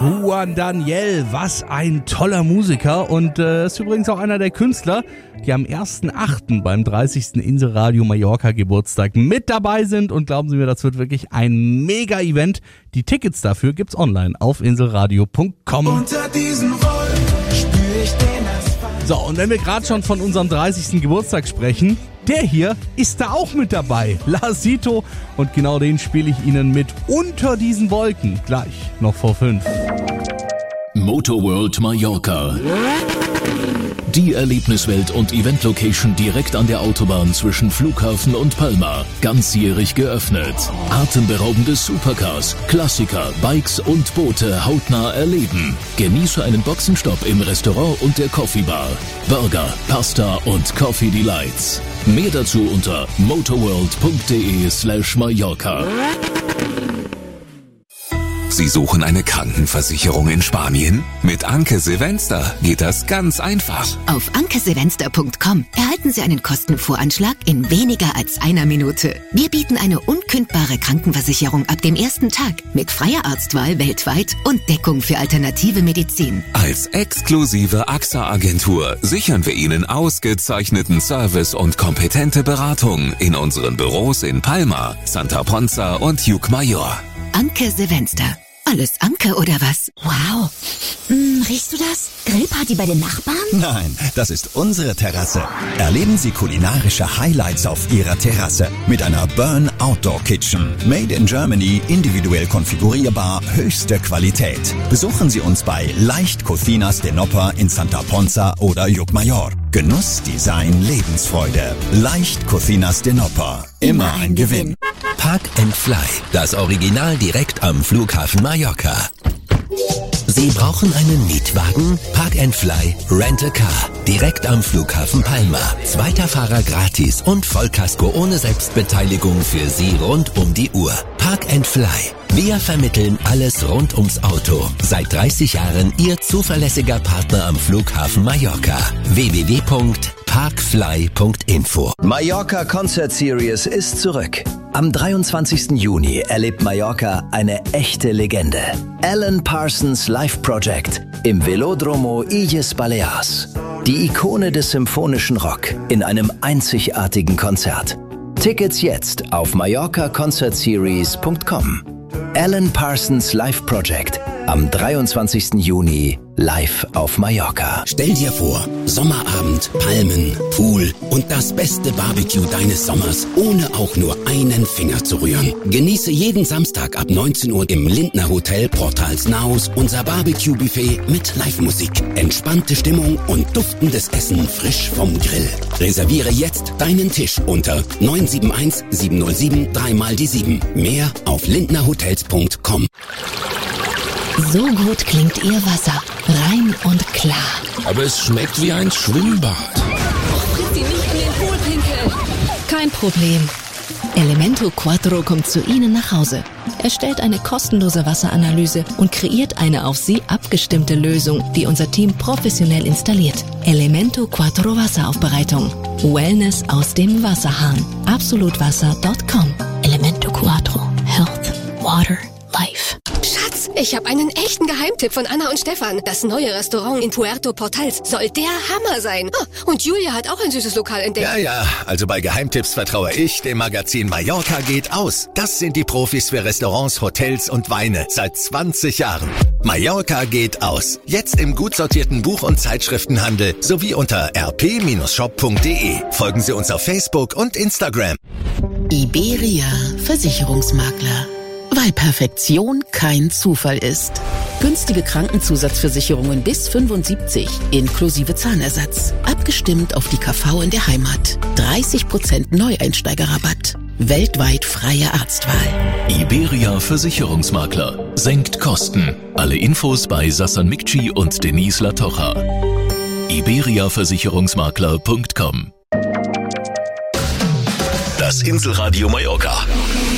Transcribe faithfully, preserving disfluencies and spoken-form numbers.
Juan Daniel, was ein toller Musiker und äh, ist übrigens auch einer der Künstler, die am ersten achten beim dreißigsten Inselradio Mallorca Geburtstag mit dabei sind und glauben Sie mir, das wird wirklich ein Mega-Event. Die Tickets dafür gibt's online auf inselradio punkt com. Unter diesen Wolken spür ich den Asphalt. So, und wenn wir gerade schon von unserem dreißigsten Geburtstag sprechen, der hier ist da auch mit dabei, Lasito, und genau den spiele ich Ihnen mit Unter diesen Wolken, gleich noch vor fünf. Motorworld Mallorca. Die Erlebniswelt und Eventlocation direkt an der Autobahn zwischen Flughafen und Palma. Ganzjährig geöffnet. Atemberaubende Supercars, Klassiker, Bikes und Boote hautnah erleben. Genieße einen Boxenstopp im Restaurant und der Coffee Bar. Burger, Pasta und Coffee Delights. Mehr dazu unter motorworld.de slash Mallorca. Sie suchen eine Krankenversicherung in Spanien? Mit Anke Silvester geht das ganz einfach. Auf anke silvester punkt com erhalten Sie einen Kostenvoranschlag in weniger als einer Minute. Wir bieten eine unkündbare Krankenversicherung ab dem ersten Tag mit freier Arztwahl weltweit und Deckung für alternative Medizin. Als exklusive A X A-Agentur sichern wir Ihnen ausgezeichneten Service und kompetente Beratung in unseren Büros in Palma, Santa Ponza und Llucmajor. Anke Silvester. Alles Anke oder was? Wow. Hm, riechst du das? Grillparty bei den Nachbarn? Nein, das ist unsere Terrasse. Erleben Sie kulinarische Highlights auf Ihrer Terrasse mit einer Burn Outdoor Kitchen. Made in Germany, individuell konfigurierbar, höchste Qualität. Besuchen Sie uns bei Leicht Cocinas de Nopper in Santa Ponza oder Llucmajor. Genuss, Design, Lebensfreude. Leicht Cocinas de Nopper. Immer ein Gewinn. Park and Fly, das Original direkt am Flughafen Mallorca. Sie brauchen einen Mietwagen? Park and Fly Rent a Car. Direkt am Flughafen Palma. Zweiter Fahrer gratis und Vollkasko ohne Selbstbeteiligung für Sie rund um die Uhr. Park and Fly. Wir vermitteln alles rund ums Auto. Seit dreißig Jahren Ihr zuverlässiger Partner am Flughafen Mallorca. w w w punkt parkfly punkt info. Mallorca Concert Series ist zurück. Am dreiundzwanzigsten Juni erlebt Mallorca eine echte Legende. Alan Parsons Live Project im Velódromo Illes Balears. Die Ikone des symphonischen Rock in einem einzigartigen Konzert. Tickets jetzt auf mallorca concert series punkt com. Alan Parsons Live Project am dreiundzwanzigsten Juni live auf Mallorca. Stell dir vor, Sommerabend, Palmen, Pool und das beste Barbecue deines Sommers, ohne auch nur einen Finger zu rühren. Genieße jeden Samstag ab neunzehn Uhr im Lindner Hotel Portals Naus unser Barbecue-Buffet mit Live-Musik, entspannte Stimmung und duftendes Essen frisch vom Grill. Reserviere jetzt deinen Tisch unter neun sieben eins sieben null sieben drei mal die sieben. Mehr auf lindnerhotels punkt com. So gut klingt Ihr Wasser. Rein und klar. Aber es schmeckt wie ein Schwimmbad. Sie nicht in den Pool pinkeln. Kein Problem. Elemento Quattro kommt zu Ihnen nach Hause. Er stellt eine kostenlose Wasseranalyse und kreiert eine auf Sie abgestimmte Lösung, die unser Team professionell installiert. Elemento Quattro Wasseraufbereitung. Wellness aus dem Wasserhahn. absolutwasser punkt com. Elemento Quattro. Health. Water. Life. Schatz, ich habe einen echten Geheimtipp von Anna und Stefan. Das neue Restaurant in Puerto Portals soll der Hammer sein. Oh, und Julia hat auch ein süßes Lokal entdeckt. Ja, ja, also bei Geheimtipps vertraue ich dem Magazin Mallorca geht aus. Das sind die Profis für Restaurants, Hotels und Weine seit zwanzig Jahren. Mallorca geht aus. Jetzt im gut sortierten Buch- und Zeitschriftenhandel sowie unter r p shop punkt d e. Folgen Sie uns auf Facebook und Instagram. Iberia Versicherungsmakler. Weil Perfektion kein Zufall ist. Günstige Krankenzusatzversicherungen bis fünfundsiebzig, inklusive Zahnersatz. Abgestimmt auf die K V in der Heimat. dreißig Prozent Neueinsteigerrabatt. Weltweit freie Arztwahl. Iberia Versicherungsmakler. Senkt Kosten. Alle Infos bei Sassan Mikci und Denise Latocha. iberia versicherungsmakler punkt com. Das Inselradio Mallorca.